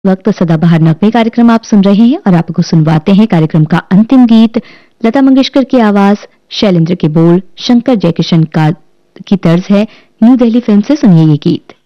वक्त सदाबहार नगमे कार्यक्रम आप सुन रहे हैं और आपको सुनवाते हैं कार्यक्रम का अंतिम गीत। लता मंगेशकर की आवाज, शैलेंद्र के बोल, शंकर जयकिशन की तर्ज है। न्यू दिल्ली फिल्म से सुनिए ये गीत।